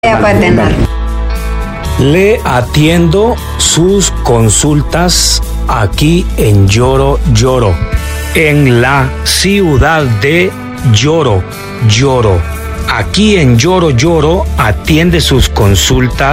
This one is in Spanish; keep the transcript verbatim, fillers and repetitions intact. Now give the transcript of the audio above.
Paternal. Le atiendo sus consultas aquí en Lloro Lloro, en la ciudad de Lloro Lloro. Aquí en Lloro Lloro atiende sus consultas